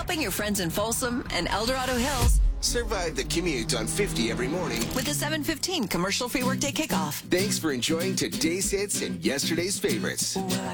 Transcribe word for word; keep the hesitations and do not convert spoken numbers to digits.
helping your friends in Folsom and El Dorado Hills Survive the commute on fifty every morning with the seven fifteen commercial free workday kickoff. Thanks for enjoying today's hits and yesterday's favorites.